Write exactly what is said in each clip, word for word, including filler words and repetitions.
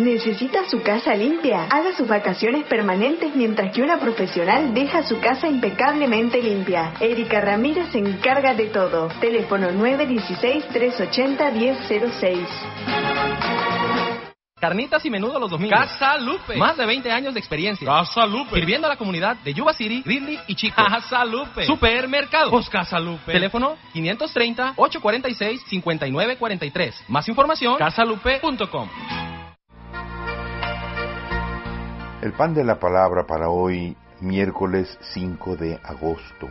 ¿Necesita su casa limpia? Haga sus vacaciones permanentes mientras que una profesional deja su casa impecablemente limpia. Erika Ramírez se encarga de todo. Teléfono nueve uno seis, tres ocho cero, uno cero cero seis. Carnitas y menudo los domingos. Casa Lupe. Más de veinte años de experiencia. Casa Lupe. Sirviendo a la comunidad de Yuba City, Gridley y Chico. Casa Lupe. Supermercado. Pues Casa Lupe. Teléfono quinientos treinta, ochocientos cuarenta y seis, cincuenta y nueve cuarenta y tres. Más información, casa lupe punto com. El pan de la palabra para hoy, miércoles cinco de agosto.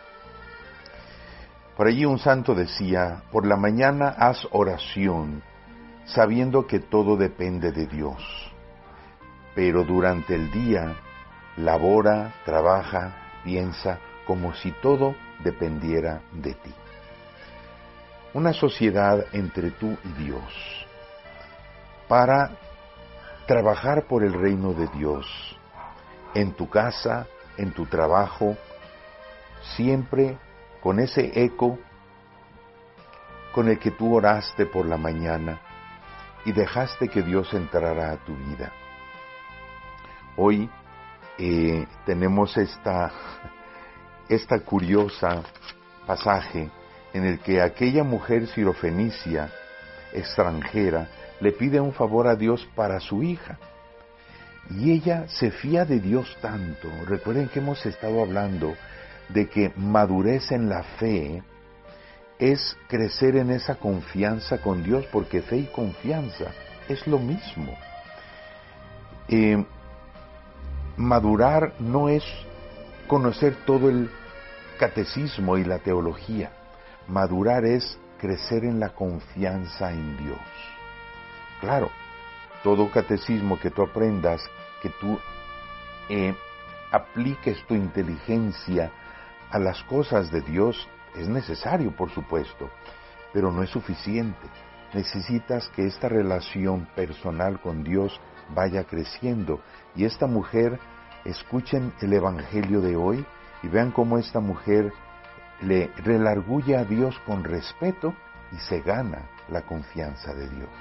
Por allí un santo decía: por la mañana haz oración, sabiendo que todo depende de Dios. Pero durante el día, labora, trabaja, piensa, como si todo dependiera de ti. Una sociedad entre tú y Dios. Para trabajar por el reino de Dios, en tu casa, en tu trabajo, siempre con ese eco con el que tú oraste por la mañana y dejaste que Dios entrara a tu vida. Hoy eh, tenemos esta, esta curiosa pasaje en el que aquella mujer sirofenicia extranjera le pide un favor a Dios para su hija. Y ella se fía de Dios tanto. Recuerden que hemos estado hablando de que madurez en la fe es crecer en esa confianza con Dios, porque fe y confianza es lo mismo. Eh, madurar no es conocer todo el catecismo y la teología. Madurar es crecer en la confianza en Dios. Claro, todo catecismo que tú aprendas, que tú eh, apliques tu inteligencia a las cosas de Dios, es necesario, por supuesto, pero no es suficiente. Necesitas que esta relación personal con Dios vaya creciendo. Y esta mujer, escuchen el evangelio de hoy y vean cómo esta mujer le relarguye a Dios con respeto y se gana la confianza de Dios.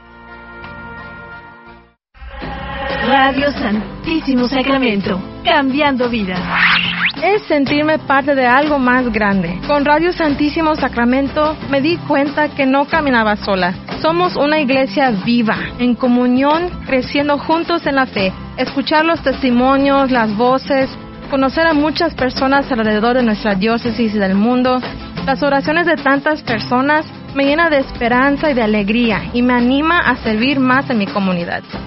Radio Santísimo Sacramento, cambiando vidas. Es sentirme parte de algo más grande. Con Radio Santísimo Sacramento me di cuenta que no caminaba sola. Somos una iglesia viva, en comunión, creciendo juntos en la fe. Escuchar los testimonios, las voces, conocer a muchas personas alrededor de nuestra diócesis y del mundo. Las oraciones de tantas personas me llena de esperanza y de alegría y me anima a servir más en mi comunidad.